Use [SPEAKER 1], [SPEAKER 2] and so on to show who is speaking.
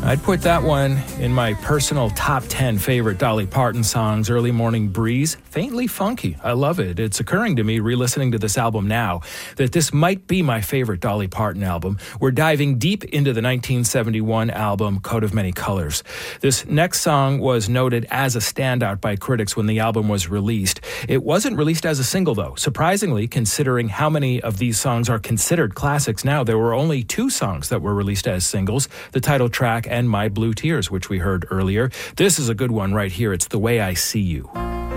[SPEAKER 1] I'd put that one in my personal top 10 favorite Dolly Parton songs. Early Morning Breeze, faintly funky. I love it. It's occurring to me, re-listening to this album now, that this might be my favorite Dolly Parton album. We're diving deep into the 1971 album, Coat of Many Colors. This next song was noted as a standout by critics when the album was released. It wasn't released as a single, though. Surprisingly, considering how many of these songs are considered classics now, there were only 2 songs that were released as singles, the title track and My Blue Tears, which we heard earlier. This is a good one right here. It's The Way I See You.